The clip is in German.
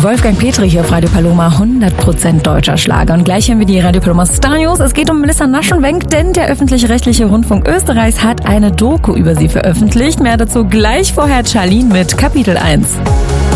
Wolfgang Petri hier auf Radio Paloma, 100% deutscher Schlager. Und gleich hören wir die Radio Paloma Star News. Es geht um Melissa Naschenwenk, denn der öffentlich-rechtliche Rundfunk Österreichs hat eine Doku über sie veröffentlicht. Mehr dazu gleich, vorher Charlene mit Kapitel 1.